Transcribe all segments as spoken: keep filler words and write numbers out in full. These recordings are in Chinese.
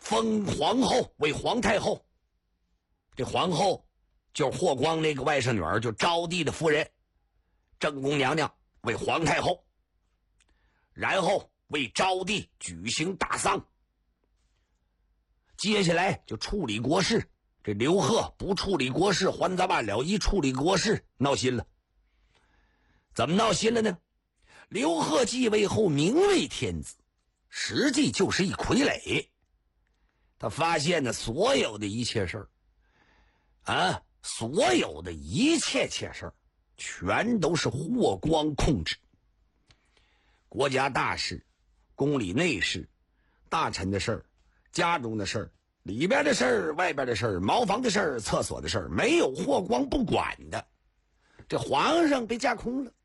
封皇后为皇太后。这皇后就是霍光那个外甥女儿，就昭帝的夫人，正宫娘娘为皇太后，然后为昭帝举行大丧。接下来就处理国事，这刘贺不处理国事还咋办了，一处理国事闹心了。怎么闹心了呢？刘贺继位后名为天子，实际就是一傀儡。他发现呢，所有的一切事儿啊，所有的一切切事儿全都是霍光控制。国家大事、宫里内事、大臣的事儿、家中的事儿、里边的事儿、外边的事儿、茅房的事儿、厕所的事儿，没有霍光不管的。这皇上被架空了，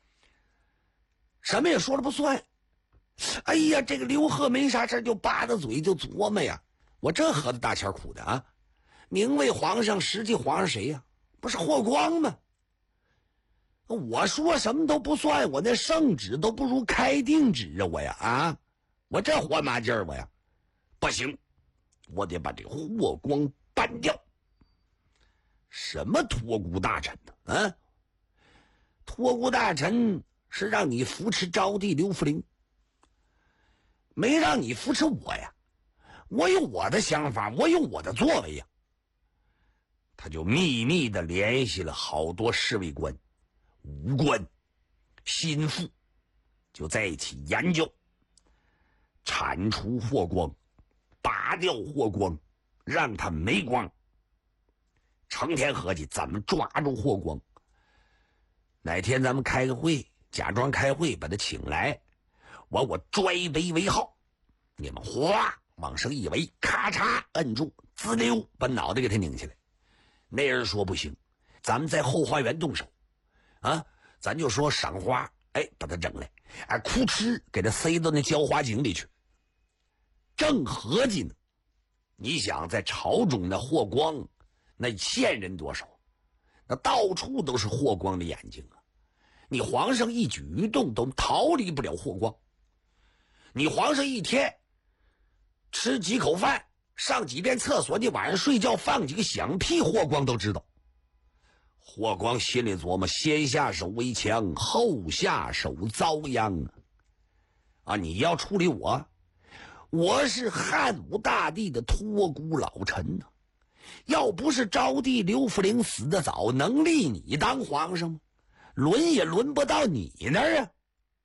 什么也说了不算。哎呀，这个刘贺没啥事就扒着嘴就琢磨呀，我这喝的大钱苦的啊！名为皇上，实际皇上谁呀？不是霍光吗？我说什么都不算，我那圣旨都不如开定旨啊！我呀啊，我这活麻劲儿我呀，不行，我得把这霍光办掉。什么托孤大臣呢？啊，托孤大臣是让你扶持昭帝刘弗陵，没让你扶持我呀。我有我的想法，我有我的作为呀。他就秘密的联系了好多侍卫官、武官、心腹，就在一起研究铲除霍光，拔掉霍光，让他没光。成天合计怎么抓住霍光。哪天咱们开个会，假装开会，把他请来，我我拽围为号，你们哗往上一围，咔嚓摁住，滋溜把脑袋给他拧起来。那人说不行，咱们在后花园动手啊，咱就说赏花，哎，把他整来，哎，哭哧给他塞到那浇花井里去。正合计呢，你想在朝中那霍光那线人多少，那到处都是霍光的眼睛啊！你皇上一举一动都逃离不了霍光。你皇上一天吃几口饭，上几遍厕所，你晚上睡觉放几个响屁，霍光都知道。霍光心里琢磨，先下手为强，后下手遭殃啊！啊，你要处理我，我是汉武大帝的托孤老臣呢、啊。要不是昭帝刘弗陵死得早，能立你当皇上吗？轮也轮不到你那儿啊！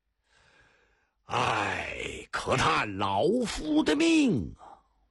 哎，可叹老夫的命啊！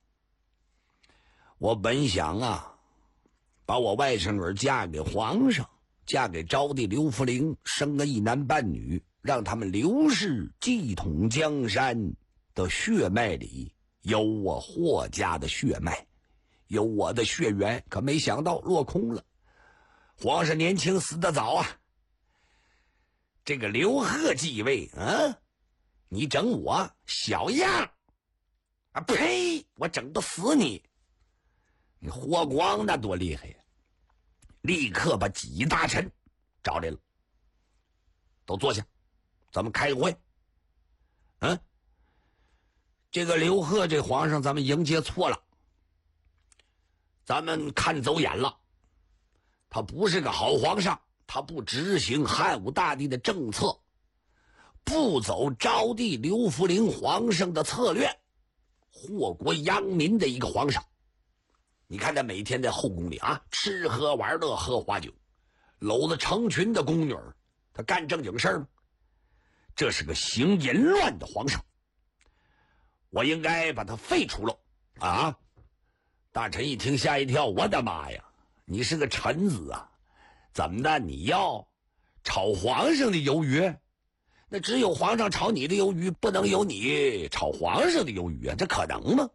我本想啊，把我外甥女嫁给皇上，嫁给昭帝刘弗陵，生个一男半女，让他们刘氏继统江山的血脉里有我霍家的血脉，有我的血缘。可没想到落空了，皇上年轻死得早啊！这个刘贺继位啊，你整我小样啊！呸！我整不死你！你霍光那多厉害呀！立刻把几大臣找来了，都坐下，咱们开个会。嗯，这个刘贺这皇上咱们迎接错了，咱们看走眼了，他不是个好皇上，他不执行汉武大帝的政策，不走昭帝刘弗陵皇上的策略，祸国殃民的一个皇上。你看他每天在后宫里啊，吃喝玩乐，喝花酒，搂着成群的宫女儿，他干正经事儿吗？这是个行淫乱的皇上，我应该把他废除了啊！大臣一听吓一跳，我的妈呀，你是个臣子啊，怎么的？你要炒皇上的鱿鱼？那只有皇上炒你的鱿鱼，不能有你炒皇上的鱿鱼啊，这可能吗？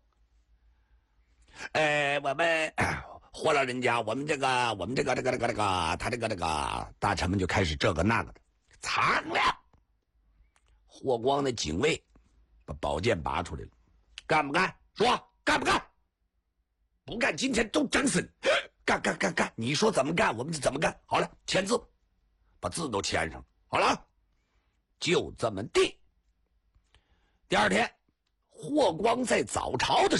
呃，我们霍老人家，我们这个，我们这个，这个，这个，这个，他这个，这个大臣们就开始这个那个的，藏了。霍光的警卫把宝剑拔出来了，干不干？说干不干？不干，今天都整死你！干干干干！你说怎么干，我们就怎么干。好了，签字，把字都签上。好了，就这么地。第二天，霍光在早朝的时候